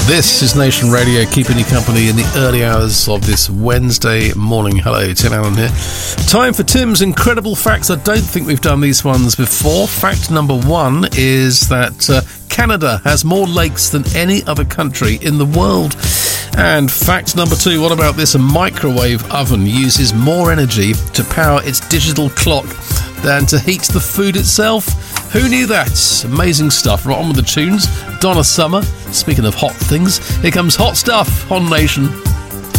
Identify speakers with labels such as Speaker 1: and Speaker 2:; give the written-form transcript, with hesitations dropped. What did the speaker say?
Speaker 1: This is Nation Radio, keeping you company in the early hours of this Wednesday morning. Hello, Tim Allen here. Time for Tim's Incredible Facts. I don't think we've done these ones before. Fact number one is that Canada has more lakes than any other country in the world. And fact number two, what about this? A microwave oven uses more energy to power its digital clock than to heat the food itself. Who knew that? Amazing stuff. Right on with the tunes. Donna Summer. Speaking of hot things, here comes Hot Stuff on Nation.